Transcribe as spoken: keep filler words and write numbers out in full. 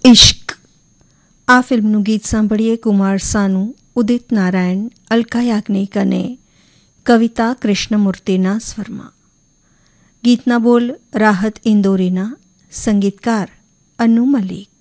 ઇશ્ક. આ ફિલ્મનું ગીત સાંભળીએ કુમાર સાનુ, ઉદિત નારાયણ, અલકા યાજ્ઞિક અને કવિતા કૃષ્ણમૂર્તિના સ્વરમાં. ગીતના બોલ રાહત ઇન્દોરીના, સંગીતકાર અનુ મલિક.